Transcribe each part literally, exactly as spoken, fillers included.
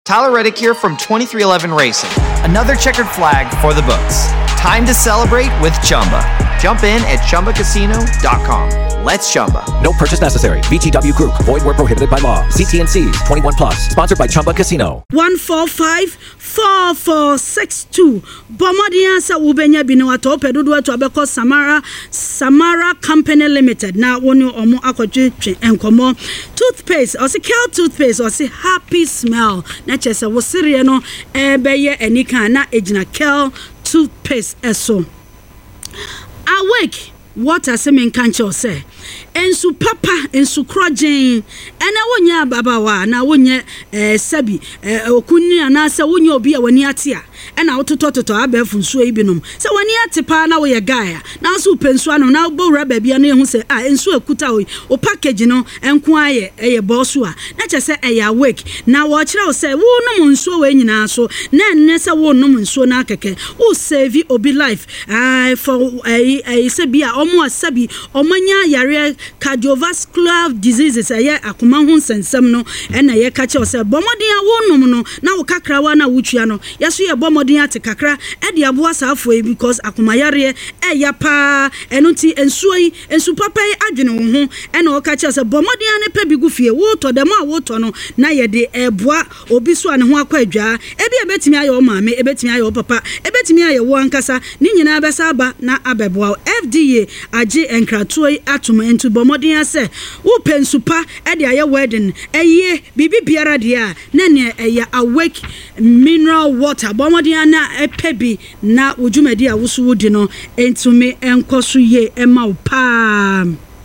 Tyler Reddick here from twenty-three eleven Racing. Another checkered flag for the books. Time to celebrate with Chumba. Jump in at Chumba Casino dot com. Let's Chumba. No purchase necessary. V G W Group. Void where prohibited by law. See T and C's. twenty-one plus. Sponsored by Chumba Casino. one four five four four six two. Bomodian sa ubenya bino ato pedudu to abeko Samara Samara Company Limited. Na wonu omo akotwe enkomo toothpaste or se Kel toothpaste or se happy smell. Na chese wo sire no ebeye enika na ejina Kel toothpaste eso. Awake water semen kancho say ensu papa ensu krojen ena wonya babawa na wonye eh, sabi eh, okunni anase wonya obi a wani atia ena wototototo abefu nsuo ibinom se wani atepa na wo ye guy na so pensu ano na bowra babia na ehu se ah ensu akuta o o package no enko aye eye bosu a na chese eye awake na wo kire wo se wo nom nsuo we nyina so na enne se wo nom nsuo na akeke wo save obi life ah for eh eh se bia omo asabi omanya yare cardiovascular diseases aye akoma ho nsensem no ena ye ka che se bomodin a wo nom no na wo kakra wa na wutua no yeso ye bomodin ate kakra e de aboa saafo e because akoma yare e ya pa eno ti ensuo yi ensu papa yi adwene wo ho ena wo ka che se bomodin ne pa bi gu fie wo to dem a wo to no na ye de eboa obi so ane ho akwa adwa e bi ebetimi aye wo maame ebetimi aye wo papa ebetimi aye wo ankasa ni nyina besa aba na abeboa F D A age enkratoy atuma entu bomodin ase wo pensupa e de aye wedding eye bibi biara de a na ne eya awake mineral water bomodin na epebi na ojumadi a wusu wodi no entumi enkoso ye ema pa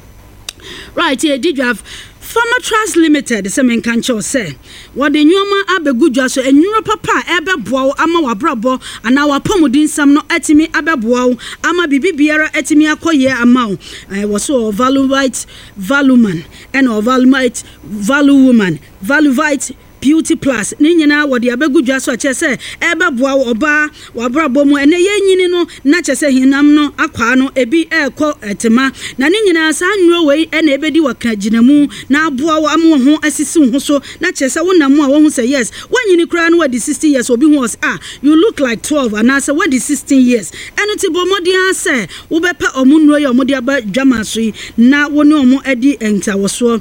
right here did you have Farmer Trust Limited semen kancho say what the nyoma abegudwa so enwuro papa ebeboa ama wabrabo ana wapomudin sam no etimi abeboa ama bibibiara etimi akoye ama eh wo so Valuvite Valuman and or Valumite Value Woman Valuvite Beauty Plus ni nyina wode abegudwa so achese ebeboa oba wabrabo mu ene yenyini no na chese hinam no akwa no ebi ekọ etema na ni nyina sa nwuro wei ene ebedi wakaginamu na aboa wo amu ho asisi ho so na chese wonamu a wo ho say yes wanyini kra no wadi sixty years obi ho ah you look like twelve and say wadi sixteen years eno ti bomodi ase wo bepa omunuro ye omodi aba dwama so na woni omo adi enta wo so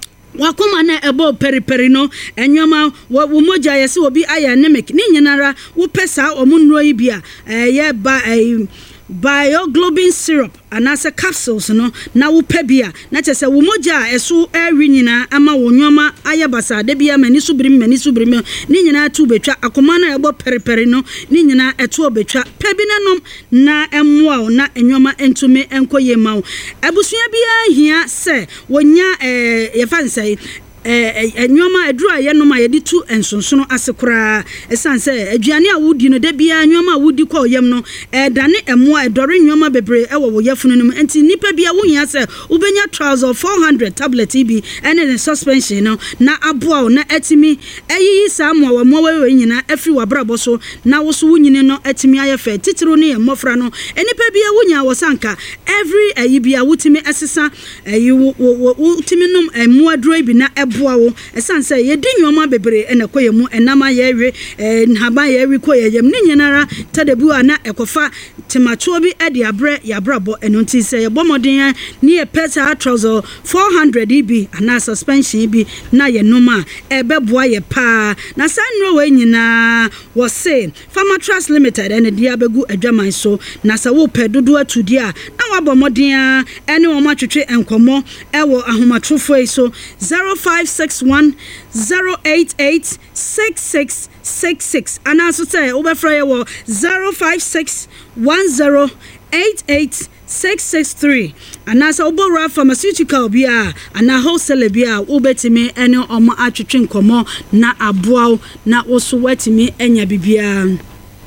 wakoma na ebo periperi no enwoma wo moja yesi obi aya anemic ni nyinara wo pesa omunuro yi bia eh ye ba eh bioglobin syrup anase capsules no na wo pebia na chese wo moja eso ewi nyina ama wo nwoma ayabasa de bia mani subrim mani subrim ni nyina tu betwa akoma na ebo periperi no ni nyina eto obetwa pebi na nom na emwa na enwoma entume enkoye mawo abusua bia hia se wonya eh ye fanse eh enwoma edura ye no ma ye di tu ensonsono asekura esanse aduane a wodi no de bia enwoma a wodi kwa oyem no eh dane emoa edore enwoma bebre ewo wo yefunu no enti nipa bia wo hia se ubenya trouser four hundred tablet bi ene the suspension no na aboa na etimi eyiyi samoa wa mo wewe nyina afri wabrabo so na wo so wunyine no etimi ayefe titiro ne ye mofra no enipa bia wonya wo sanka every ayi bia wutimi esesa ayi wutimi nom emoa dro bi na boawo esanse ye di nwoma bebre ena koye mu enama ye we nhaba ye we koye yem ni nyinara tadebu ana ekofa timacho bi ede abre ya brabo eno nti se ye bomodin ni e pesa trouser four hundred bi ana suspension bi na ye noma ebeboa ye pa na sanro we nyina wo se Farmer Trust Limited ene dia begu adwaman so na sa wo pedodo atudi a na wa bomodin ene wo matwetwe enkomo ewo ahomatrofo so zero five six one zero eight eight six six six six and also say obefra wo zero five six one zero eight eight six six three and as obora pharmaceutical bia and a wholesale bia ubetimi ene omo atwetwe nkomo na aboa na oso wetimi enya bibia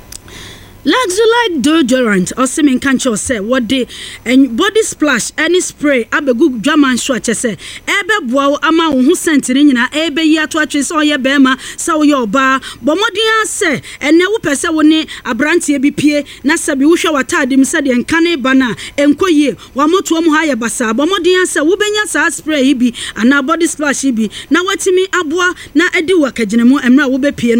Luxolite deodorant or semen kancho say what the and body splash any spray abegu dwaman so achese ebe boa ama wo hu sentire nyina ebe yi ato atwese oye bema sa wo ye oba bomodin ase ene wo pese wo ne abrantie bi pie na sabi wo hwa watade mi se de nkane bana enkoye wa moto mu ha ye basa bomodin ase wo benya sa spray bi ana body splash bi na watimi aboa na edi wakagina mu emra wo be pie